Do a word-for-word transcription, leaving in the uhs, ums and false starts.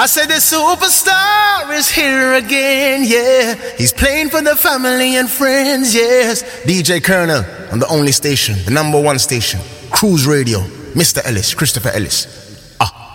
I said the superstar is here again, yeah. He's playing for the family and friends, yes. D J Colonel on the only station, the number one station, Cruise Radio, Mister Ellis, Christopher Ellis.